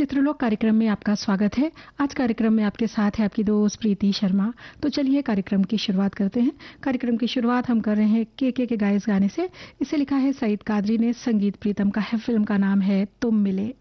चित्रलोक कार्यक्रम में आपका स्वागत है। आज कार्यक्रम में आपके साथ है आपकी दोस्त प्रीति शर्मा। तो चलिए कार्यक्रम की शुरुआत करते हैं। कार्यक्रम की शुरुआत हम कर रहे हैं के गाए इस गाने से। इसे लिखा है सईद कादरी ने, संगीत प्रीतम का है, फिल्म का नाम है तुम मिले।